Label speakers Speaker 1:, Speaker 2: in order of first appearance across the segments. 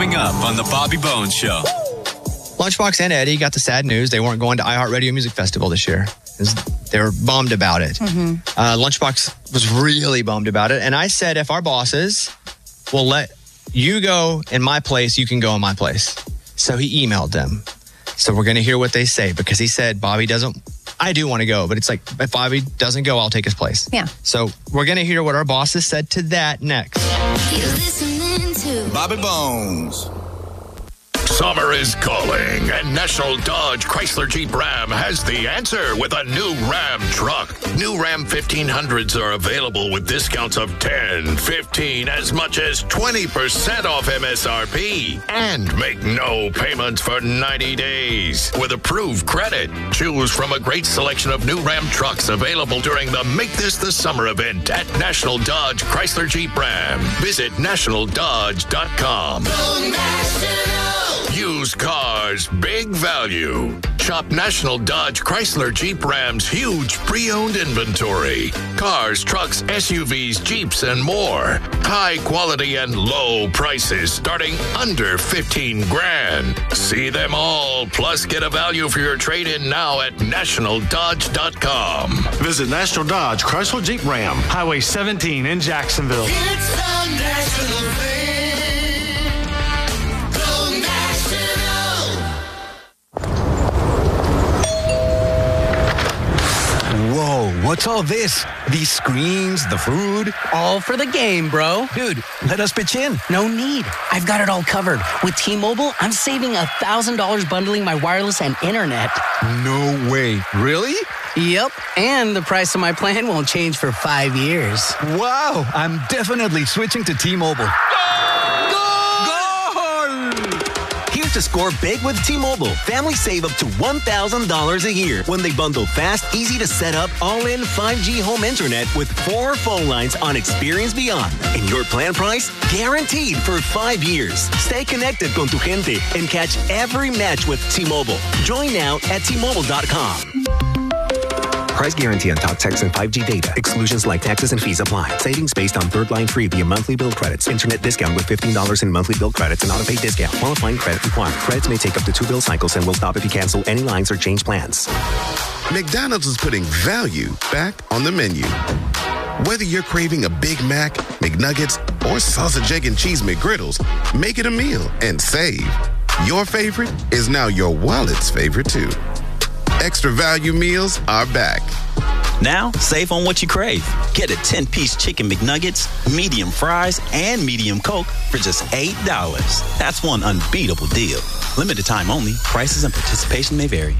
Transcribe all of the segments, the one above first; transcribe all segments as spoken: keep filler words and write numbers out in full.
Speaker 1: Coming up on the Bobby Bones Show.
Speaker 2: Lunchbox and Eddie got the sad news. They weren't going to iHeartRadio Music Festival this year. They were bummed about it.
Speaker 3: Mm-hmm.
Speaker 2: Uh, Lunchbox was really bummed about it. And I said, if our bosses will let you go in my place, you can go in my place. So he emailed them. So we're going to hear what they say, because he said Bobby doesn't, I do want to go, but it's like, if Bobby doesn't go, I'll take his place.
Speaker 3: Yeah.
Speaker 2: So we're going to hear what our bosses said to that next.
Speaker 4: You're listening to
Speaker 5: Bobby Bones.
Speaker 6: Summer is calling, and National Dodge Chrysler Jeep Ram has the answer with a new Ram truck. New Ram fifteen hundreds are available with discounts of ten, fifteen, as much as twenty percent off M S R P. And make no payments for ninety days. With approved credit, choose from a great selection of new Ram trucks available during the Make This the Summer event at National Dodge Chrysler Jeep Ram. Visit national dodge dot com.
Speaker 4: Go National!
Speaker 6: Used cars, big value. Shop National Dodge Chrysler Jeep Ram's huge pre-owned inventory. Cars, trucks, S U Vs, Jeeps, and more. High quality and low prices starting under fifteen grand. See them all, plus get a value for your trade-in now at national dodge dot com.
Speaker 7: Visit National Dodge Chrysler Jeep Ram, Highway seventeen in Jacksonville.
Speaker 4: It's a national thing.
Speaker 8: Whoa, what's all this? These screens, the food?
Speaker 9: All for the game, bro.
Speaker 8: Dude, let us pitch in.
Speaker 9: No need. I've got it all covered. With T-Mobile, I'm saving one thousand dollars bundling my wireless and internet.
Speaker 8: No way. Really?
Speaker 9: Yep. And the price of my plan won't change for five years.
Speaker 8: Wow, I'm definitely switching to T-Mobile.
Speaker 10: To score big with T-Mobile, families save up to one thousand dollars a year when they bundle fast, easy to set up, all-in five G home internet with four phone lines on Experience Beyond. And your plan price? Guaranteed for five years. Stay connected con tu gente and catch every match with T-Mobile. Join now at T Mobile dot com. Price guarantee on talk, text, and five G data. Exclusions like taxes and fees apply. Savings based on third line free via monthly bill credits. Internet discount with fifteen dollars in monthly bill credits and auto-pay discount. Qualifying credit required. Credits may take up to two bill cycles and will stop if you cancel any lines or change plans.
Speaker 11: McDonald's is putting value back on the menu. Whether you're craving a Big Mac, McNuggets, or sausage, egg, and cheese McGriddles, make it a meal and save. Your favorite is now your wallet's favorite, too. Extra value meals are back.
Speaker 12: Now, save on what you crave. Get a ten-piece chicken McNuggets, medium fries, and medium Coke for just eight dollars. That's one unbeatable deal. Limited time only. Prices and participation may vary.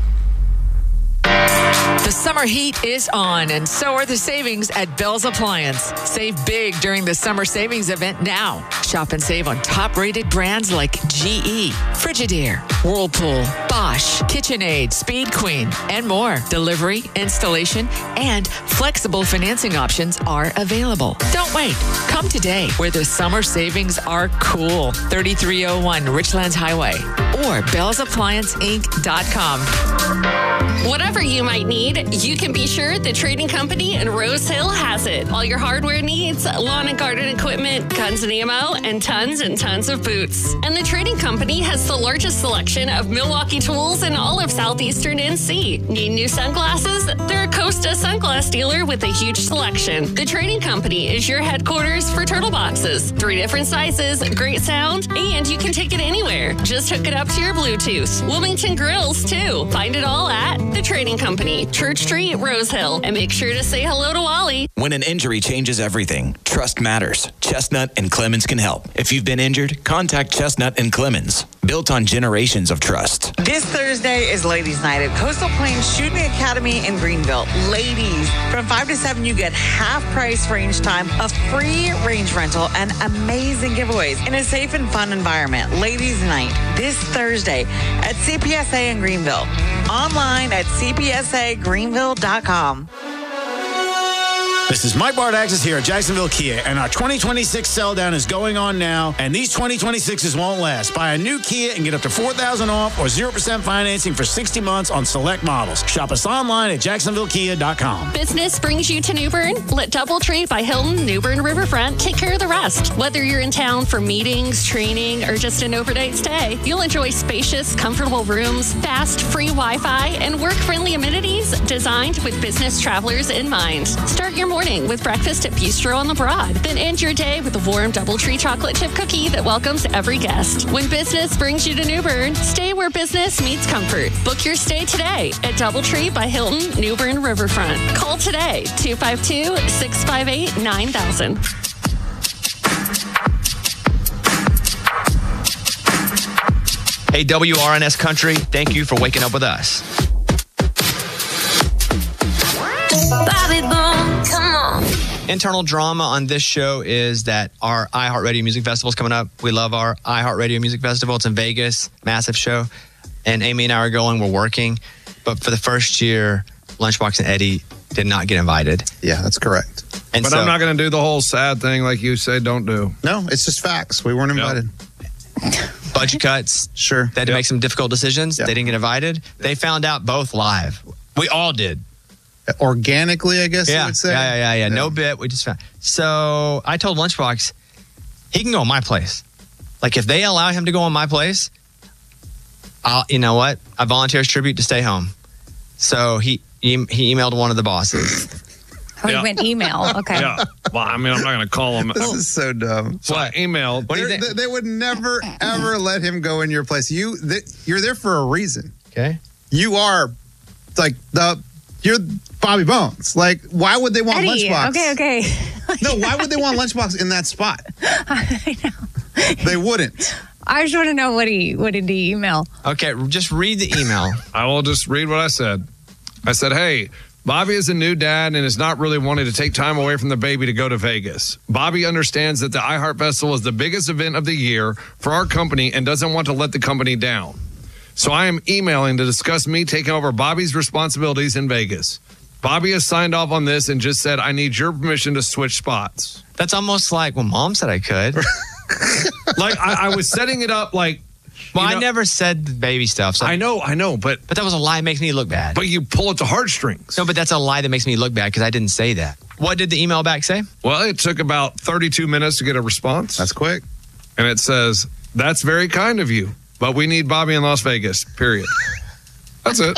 Speaker 13: The summer heat is on, and so are the savings at Bell's Appliance. Save big during the summer savings event now. Shop and save on top-rated brands like G E, Frigidaire, Whirlpool, Bosch, KitchenAid, Speed Queen, and more. Delivery, installation, and flexible financing options are available. Don't wait. Come today, where the summer savings are cool. thirty-three oh one Richlands Highway or bells appliance inc dot com.
Speaker 14: Whatever you might need, you can be sure the Trading Company in Rose Hill has it. All your hardware needs, lawn and garden equipment, guns and ammo, and tons and tons of boots. And the Trading Company has the largest selection of Milwaukee tools in all of southeastern N C. Need new sunglasses? They're a Costa sunglass dealer with a huge selection. The Trading Company is your headquarters for turtle boxes. Three different sizes, great sound, and you can take it anywhere. Just hook it up to your Bluetooth. Wilmington Grills, too. Find it all at The Trading Company, Church Street, Rose Hill. And make sure to say hello to Wally.
Speaker 15: When an injury changes everything, trust matters. Chestnut and Clemens can help. If you've been injured, contact Chestnut and Clemens. Built on generations of trust.
Speaker 16: This Thursday is Ladies' Night at Coastal Plains Shooting Academy in Greenville. Ladies, from five to seven, you get half price range time, a free range rental, and amazing giveaways in a safe and fun environment. Ladies' Night this Thursday at C P S A in Greenville. Online at c p s a greenville dot com.
Speaker 3: This is Mike Bardaxis here at Jacksonville Kia, and our twenty twenty-six sell down is going on now, and these twenty twenty-sixes won't last. Buy a new Kia and get up to four thousand dollars off or zero percent financing for sixty months on select models. Shop us online at jacksonville kia dot com.
Speaker 14: Business brings you to New Bern? Let Doubletree by Hilton New Bern Riverfront take care of the rest. Whether you're in town for meetings, training, or just an overnight stay, you'll enjoy spacious, comfortable rooms, fast, free Wi-Fi, and work-friendly amenities designed with business travelers in mind. Start your morning with breakfast at Bistro on the Broad. Then end your day with a warm Doubletree chocolate chip cookie that welcomes every guest. When business brings you to New Bern, stay where business meets comfort. Book your stay today at Doubletree by Hilton New Bern Riverfront. Call today, two five two, six five eight, nine thousand.
Speaker 2: Hey, W R N S Country, thank you for waking up with us.
Speaker 4: Bobby Bone, come on.
Speaker 2: Internal drama on this show is that our iHeartRadio Music Festival is coming up. We love our iHeartRadio Music Festival. It's in Vegas, massive show. And Amy and I are going, we're working. But for the first year, Lunchbox and Eddie did not get invited.
Speaker 5: Yeah, that's correct.
Speaker 2: And
Speaker 17: but
Speaker 2: so,
Speaker 17: I'm not going to do the whole sad thing like you say don't do.
Speaker 5: No, it's just facts. We weren't invited.
Speaker 2: Yep. Budget cuts.
Speaker 5: Sure.
Speaker 2: They had to
Speaker 5: Yep.
Speaker 2: make some difficult decisions.
Speaker 5: Yep.
Speaker 2: They didn't get invited. They found out both live. We all did.
Speaker 5: Organically, I guess
Speaker 2: Yeah,
Speaker 5: you would say.
Speaker 2: yeah, yeah, yeah, yeah. No bit. We just found. So I told Lunchbox, he can go on my place. Like if they allow him to go on my place, I'll. You know what? I volunteer as tribute to stay home. So he he, he emailed one of the bosses.
Speaker 18: Oh, you went email. Okay.
Speaker 17: Yeah. Well, I mean, I'm not going to call him.
Speaker 5: This is so dumb.
Speaker 17: So I emailed.
Speaker 2: What do you
Speaker 5: They're-
Speaker 2: think?
Speaker 5: They, they would never, ever let him go in your place. You, they, you're there for a reason.
Speaker 2: Okay.
Speaker 5: You are like the, you're Bobby Bones. Like, why would they want
Speaker 18: Eddie,
Speaker 5: Lunchbox?
Speaker 18: okay, okay.
Speaker 5: No, why would they want Lunchbox in that spot?
Speaker 18: I know.
Speaker 5: They wouldn't.
Speaker 18: I just want to know what he what did he email.
Speaker 2: Okay, just read the email.
Speaker 17: I will just read what I said. I said, hey, Bobby is a new dad and is not really wanting to take time away from the baby to go to Vegas. Bobby understands that the iHeart Festival is the biggest event of the year for our company and doesn't want to let the company down. So I am emailing to discuss me taking over Bobby's responsibilities in Vegas. Bobby has signed off on this and just said, I need your permission to switch spots.
Speaker 2: That's almost like, well, Mom said I could.
Speaker 17: Like, I, I was setting it up like,
Speaker 2: Well,
Speaker 17: you
Speaker 2: I
Speaker 17: know-
Speaker 2: never said the baby stuff. So
Speaker 17: I know, I know, but
Speaker 2: but that was a lie that makes me look bad.
Speaker 17: but you pull at the heartstrings.
Speaker 2: No, but that's a lie that makes me look bad because I didn't say that. What did the email back say?
Speaker 17: Well, it took about thirty-two minutes to get a response.
Speaker 5: That's quick.
Speaker 17: And it says, that's very kind of you, but we need Bobby in Las Vegas, period. That's it.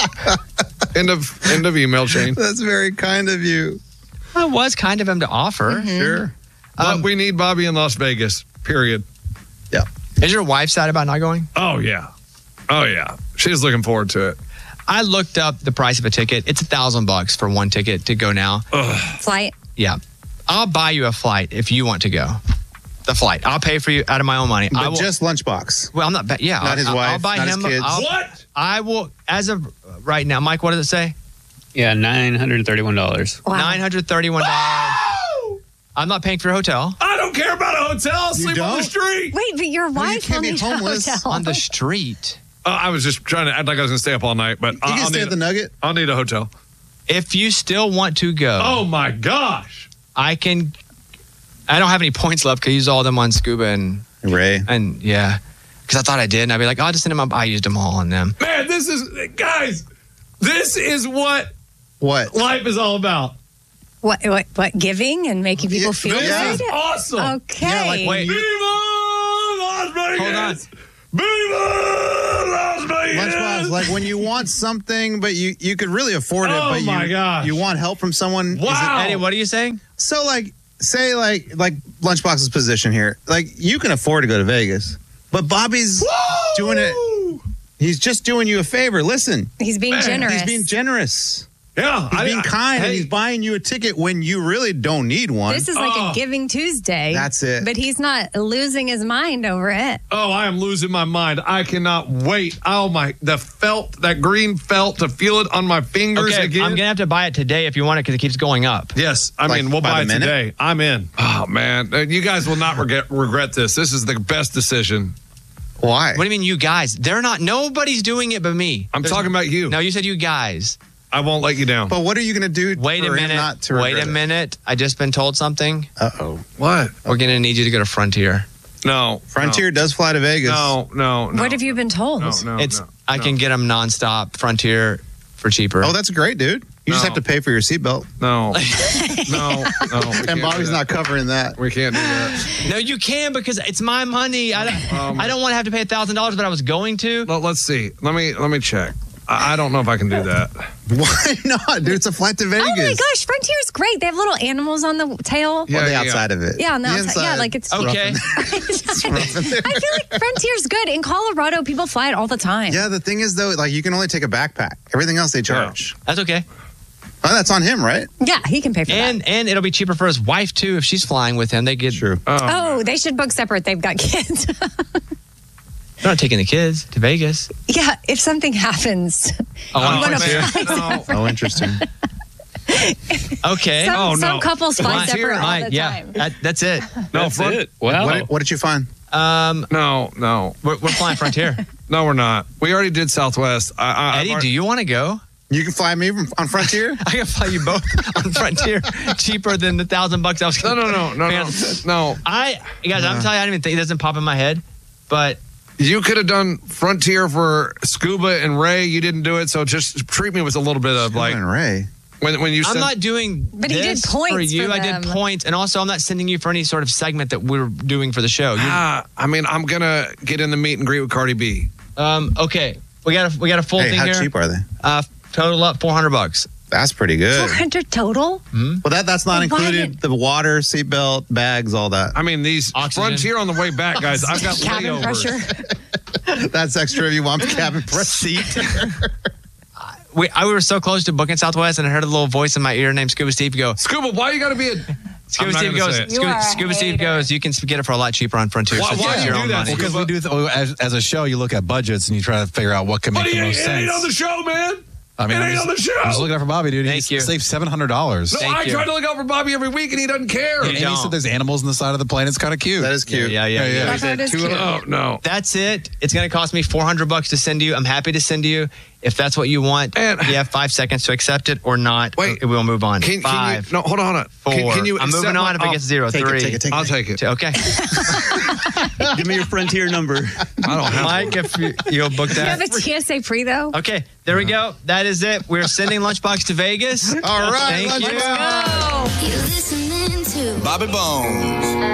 Speaker 17: End of end of email chain.
Speaker 5: That's very kind of you.
Speaker 2: Well, it was kind of him to offer.
Speaker 5: Sure.
Speaker 17: But we need Bobby in Las Vegas, period.
Speaker 5: Yeah.
Speaker 2: Is your wife sad about not going?
Speaker 17: Oh, yeah. Oh, yeah. She's looking forward to it.
Speaker 2: I looked up the price of a ticket. It's a thousand bucks for one ticket to go now.
Speaker 17: Ugh.
Speaker 18: Flight.
Speaker 2: Yeah. I'll buy you a flight if you want to go. The flight. I'll pay for you out of my own money. I
Speaker 5: But
Speaker 2: will,
Speaker 5: just Lunchbox.
Speaker 2: well, I'm not. ba- Yeah.
Speaker 5: Not his
Speaker 2: I'll,
Speaker 5: wife,
Speaker 2: I'll buy
Speaker 5: not his
Speaker 2: him.
Speaker 5: kids.
Speaker 2: I'll-
Speaker 17: What?
Speaker 2: I will, as of right now, Mike, what does it say?
Speaker 19: Yeah, nine hundred thirty-one dollars.
Speaker 18: Wow.
Speaker 2: nine hundred thirty-one dollars. I'm not paying for a hotel.
Speaker 17: I don't care about a hotel. I'll sleep on the
Speaker 5: don't?
Speaker 17: street.
Speaker 18: Wait, but your wife
Speaker 5: can't
Speaker 18: will
Speaker 5: be
Speaker 18: need a
Speaker 5: homeless
Speaker 18: hotel.
Speaker 2: On the street.
Speaker 17: Uh, I was just trying to act like I was going to stay up all night, but
Speaker 5: You
Speaker 17: I-
Speaker 5: can
Speaker 17: I'll
Speaker 5: stay
Speaker 17: need
Speaker 5: at the Nugget.
Speaker 17: I'll need a hotel.
Speaker 2: If you still want to go,
Speaker 17: Oh, my gosh.
Speaker 2: I can. I don't have any points left because I used all them on Scuba and
Speaker 5: Ray.
Speaker 2: and yeah, because I thought I did, and I'd be like, oh, I'll just send them up. I used them all on them.
Speaker 17: Man, this is, guys, this is what
Speaker 5: What?
Speaker 17: life is all about.
Speaker 18: What, what, what, giving and making people
Speaker 5: Yeah,
Speaker 18: feel
Speaker 17: This
Speaker 5: Yeah.
Speaker 17: is
Speaker 18: good?
Speaker 17: awesome.
Speaker 18: Okay.
Speaker 5: Yeah, like when
Speaker 17: Viva Las Vegas!
Speaker 2: Hold on.
Speaker 17: Viva Las Vegas!
Speaker 5: Lunchbox, like when you want something, but you, you could really afford it,
Speaker 17: Oh,
Speaker 5: but
Speaker 17: my
Speaker 5: you,
Speaker 17: gosh.
Speaker 5: you want help from someone. Is it-
Speaker 17: Wow.
Speaker 2: Eddie, what are you saying?
Speaker 5: So like, say like like Lunchbox's position here, like you can afford to go to Vegas, but Bobby's doing it. He's just doing you a favor. Listen,
Speaker 18: He's being
Speaker 17: Man,
Speaker 18: generous.
Speaker 5: he's being generous.
Speaker 17: Yeah.
Speaker 5: He's
Speaker 17: I-
Speaker 5: being
Speaker 17: I-
Speaker 5: kind,
Speaker 17: hey.
Speaker 5: and he's buying you a ticket when you really don't need one.
Speaker 18: This is like
Speaker 17: Oh.
Speaker 18: a Giving Tuesday.
Speaker 5: That's it.
Speaker 18: But he's not losing his mind over it.
Speaker 17: Oh, I am losing my mind. I cannot wait. Oh, my. The felt, that green felt, to feel it on my fingers
Speaker 2: Okay,
Speaker 17: again.
Speaker 2: I'm gonna have to buy it today if you want it because it keeps going up.
Speaker 17: Yes, I
Speaker 5: Like
Speaker 17: mean, we'll
Speaker 5: by
Speaker 17: buy
Speaker 5: the
Speaker 17: it
Speaker 5: minute?
Speaker 17: today. I'm in. Oh, man. Uh, You guys will not regret, regret this. This is the best decision.
Speaker 5: Why?
Speaker 2: What do you mean, you guys? They're not. Nobody's doing it but me.
Speaker 17: I'm
Speaker 2: There's-
Speaker 17: talking about you.
Speaker 2: No, you said you guys.
Speaker 17: I won't let you down.
Speaker 5: But what are you going to do
Speaker 2: Wait
Speaker 5: for
Speaker 2: a
Speaker 5: him
Speaker 2: minute.
Speaker 5: not to
Speaker 2: Wait
Speaker 5: regret
Speaker 2: a
Speaker 5: it?
Speaker 2: minute. I just been told something.
Speaker 5: Uh-oh.
Speaker 17: What?
Speaker 2: We're going to need you to go to Frontier.
Speaker 17: No.
Speaker 5: Frontier does fly to Vegas.
Speaker 17: No, no, no.
Speaker 18: What have you been told?
Speaker 17: No, no,
Speaker 2: It's
Speaker 17: no,
Speaker 2: I
Speaker 17: no.
Speaker 2: can get them nonstop Frontier for cheaper.
Speaker 5: Oh, that's great, dude. You just
Speaker 17: No.
Speaker 5: have to pay for your seatbelt.
Speaker 17: No. no, no. we
Speaker 5: And
Speaker 17: can't
Speaker 5: Bobby's
Speaker 17: do
Speaker 5: not
Speaker 17: that.
Speaker 5: covering that.
Speaker 17: We can't do that.
Speaker 2: No, you can because it's my money. I don't,
Speaker 17: Um,
Speaker 2: I don't want to have to pay one thousand dollars, but I was going to.
Speaker 17: Well, let's see. Let me let me check. I, I don't know if I can do that.
Speaker 5: Why not, dude? It's a flight to Vegas.
Speaker 18: Oh my gosh, Frontier's great. They have little animals on the tail.
Speaker 17: Yeah,
Speaker 5: Well, the
Speaker 17: yeah,
Speaker 5: outside
Speaker 17: yeah.
Speaker 5: of it.
Speaker 18: Yeah, on the,
Speaker 5: The
Speaker 18: outside.
Speaker 5: inside,
Speaker 18: Yeah, like it's
Speaker 2: Okay.
Speaker 5: It's rough in there.
Speaker 18: I feel like Frontier's good. In Colorado, people fly it all the time.
Speaker 5: Yeah, the thing is, though, like you can only take a backpack. Everything else they charge.
Speaker 2: That's okay.
Speaker 5: Oh, that's on him, right?
Speaker 18: Yeah, he can pay for
Speaker 2: And
Speaker 18: that.
Speaker 2: and it'll be cheaper for his wife too if she's flying with him. They get
Speaker 5: True.
Speaker 18: Oh, they should book separate. They've got kids.
Speaker 2: They're not taking the kids to Vegas.
Speaker 18: Yeah, if something happens,
Speaker 2: Oh,
Speaker 18: you want to
Speaker 2: Frontier.
Speaker 18: fly.
Speaker 17: No.
Speaker 5: Oh, interesting.
Speaker 2: Okay.
Speaker 18: Some,
Speaker 17: Oh, no.
Speaker 18: some couples fly
Speaker 2: Frontier,
Speaker 18: separate all
Speaker 2: Mike,
Speaker 18: the
Speaker 2: yeah,
Speaker 18: time.
Speaker 2: that, that's it.
Speaker 17: No,
Speaker 19: That's
Speaker 17: front-
Speaker 19: it. Wow.
Speaker 5: What, what did you find?
Speaker 2: Um,
Speaker 17: No, no.
Speaker 2: we're, we're flying Frontier.
Speaker 17: No, we're not. We already did Southwest. I, I,
Speaker 2: Eddie,
Speaker 17: I've
Speaker 2: do you want to go?
Speaker 5: You can fly me from, on Frontier?
Speaker 2: I can fly you both on Frontier, cheaper than the thousand bucks I was.
Speaker 17: No, no, no, no, no, no.
Speaker 2: I guys, I'm telling you, I don't even think it doesn't pop in my head, but
Speaker 17: You could have done Frontier for Scuba and Ray. You didn't do it, so just treat me with a little bit of like
Speaker 5: and Ray.
Speaker 17: when when you.
Speaker 2: I'm
Speaker 17: send,
Speaker 2: not doing.
Speaker 18: But he did
Speaker 2: this
Speaker 18: points
Speaker 2: for you.
Speaker 18: for
Speaker 2: I did
Speaker 18: them.
Speaker 2: points, and also I'm not sending you for any sort of segment that we're doing for the show. You-
Speaker 17: Ah, I mean, I'm gonna get in the meet and greet with Cardi B.
Speaker 2: um, okay, we got a we got a full
Speaker 5: Hey,
Speaker 2: thing
Speaker 5: how
Speaker 2: here.
Speaker 5: cheap are they?
Speaker 2: Uh, total up four hundred bucks.
Speaker 5: That's pretty good.
Speaker 18: four hundred total?
Speaker 5: Well, that that's not
Speaker 18: Well, why
Speaker 5: included
Speaker 18: did-
Speaker 5: the water, seatbelt, bags, all that.
Speaker 17: I mean, these
Speaker 2: Oxygen.
Speaker 17: Frontier on the way back, guys. I've got
Speaker 18: Cabin
Speaker 17: layovers.
Speaker 18: pressure.
Speaker 5: That's extra if you want cabin pressure.
Speaker 2: We I, we were so close to booking Southwest, and I heard a little voice in my ear named Scuba Steve go.
Speaker 17: Scuba, why you got to be a?
Speaker 2: Scuba
Speaker 17: I'm not
Speaker 2: Steve
Speaker 17: gonna
Speaker 2: goes.
Speaker 17: say it.
Speaker 18: You are
Speaker 2: Scuba,
Speaker 18: a
Speaker 2: Scuba Steve
Speaker 18: hater.
Speaker 2: goes. You can get it for a lot cheaper on Frontier.
Speaker 17: Why-
Speaker 2: so
Speaker 17: why
Speaker 2: it's
Speaker 17: do you
Speaker 2: your
Speaker 17: do
Speaker 2: own
Speaker 17: that,
Speaker 2: money.
Speaker 17: Scuba?
Speaker 20: Because we do, th- as, as a show, you look at budgets and you try to figure out what can make
Speaker 17: But
Speaker 20: the
Speaker 17: it ain't,
Speaker 20: most
Speaker 17: it
Speaker 20: sense.
Speaker 17: ain't on the show, man.
Speaker 20: I mean,
Speaker 17: it
Speaker 20: I'm
Speaker 17: ain't
Speaker 20: just,
Speaker 17: on the show.
Speaker 20: I'm just looking out for Bobby, dude.
Speaker 2: Thank
Speaker 20: He
Speaker 2: you.
Speaker 20: saved seven hundred dollars.
Speaker 17: No,
Speaker 2: Thank
Speaker 17: I
Speaker 2: you.
Speaker 17: try to look out for Bobby every week, and he doesn't care.
Speaker 20: And he
Speaker 2: don't.
Speaker 20: said there's animals on the side of the plane. It's kind of cute.
Speaker 5: That is cute.
Speaker 2: Yeah, yeah, yeah.
Speaker 20: Yeah,
Speaker 18: That is
Speaker 2: Two of
Speaker 18: cute.
Speaker 2: them.
Speaker 17: Oh no.
Speaker 2: That's it. It's going to cost me four hundred bucks to send you. I'm happy to send you. If that's what you want,
Speaker 17: And-
Speaker 2: you have five seconds to accept it or not.
Speaker 17: Wait.
Speaker 2: We'll move on.
Speaker 17: Can, can
Speaker 2: Five,
Speaker 17: you? No, hold on, hold on.
Speaker 2: four.
Speaker 17: Can, can you?
Speaker 2: I'm
Speaker 17: accept
Speaker 2: moving
Speaker 17: my-
Speaker 2: on if it
Speaker 17: I'll-
Speaker 2: gets zero.
Speaker 5: Take it,
Speaker 2: Three.
Speaker 5: take it, take it.
Speaker 17: I'll take it.
Speaker 2: two. Okay.
Speaker 19: Give me your Frontier number.
Speaker 17: I don't have
Speaker 2: Mike, if you, you'll book
Speaker 18: Do you have
Speaker 2: that.
Speaker 18: a T S A pre, though?
Speaker 2: Okay, there we go. That is it. We're sending Lunchbox to Vegas.
Speaker 5: All right,
Speaker 2: Thank you.
Speaker 5: Lunchbox.
Speaker 18: Go.
Speaker 4: You're listening to
Speaker 15: Bobby Bones.